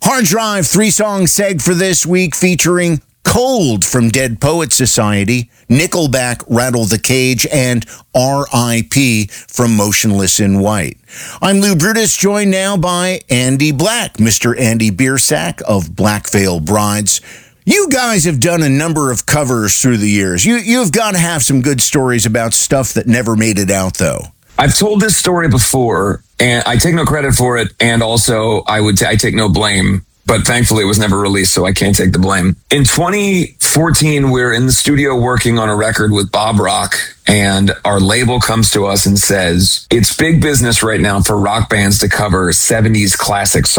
Hard Drive 3-song seg for this week featuring Cold from Dead Poets Society, Nickelback, Rattle the Cage, and R.I.P. from Motionless in White. I'm Lou Brutus, joined now by Andy Black, Mr. Andy Biersack of Black Veil Brides. You guys have done a number of covers through the years. You've got to have some good stories about stuff that never made it out, though. I've told this story before, and I take no credit for it, and also I take no blame. But thankfully, it was never released, so I can't take the blame. In 2014, we're in the studio working on a record with Bob Rock, and our label comes to us and says, it's big business right now for rock bands to cover 70s classic songs.